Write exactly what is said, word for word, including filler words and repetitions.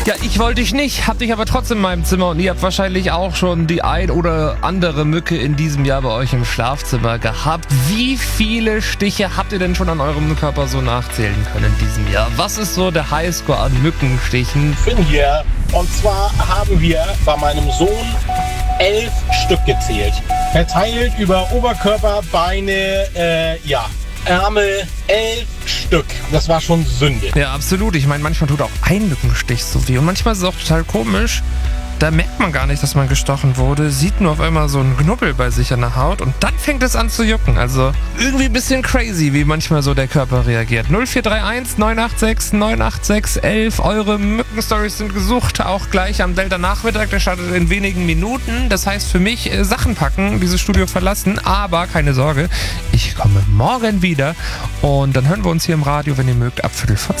Ja, ich wollte dich nicht, hab dich aber trotzdem in meinem Zimmer und ihr habt wahrscheinlich auch schon die ein oder andere Mücke in diesem Jahr bei euch im Schlafzimmer gehabt. Wie viele Stiche habt ihr denn schon an eurem Körper so nachzählen können in diesem Jahr? Was ist so der Highscore an Mückenstichen? Ich bin hier und zwar haben wir bei meinem Sohn elf Stück gezählt. Verteilt über Oberkörper, Beine, äh, ja, Ärmel, elf Stück. Das war schon Sünde. Ja, absolut. Ich meine, manchmal tut auch ein Mückenstich so weh. Und manchmal ist es auch total komisch. Da merkt man gar nicht, dass man gestochen wurde, sieht nur auf einmal so einen Knubbel bei sich an der Haut und dann fängt es an zu jucken. Also irgendwie ein bisschen crazy, wie manchmal so der Körper reagiert. null vier drei eins neun acht sechs neun acht sechs elf. Eure Mückenstories sind gesucht, auch gleich am Delta-Nachmittag. Der startet in wenigen Minuten. Das heißt für mich, äh, Sachen packen, dieses Studio verlassen. Aber keine Sorge, ich komme morgen wieder und dann hören wir uns hier im Radio, wenn ihr mögt, ab Viertel vor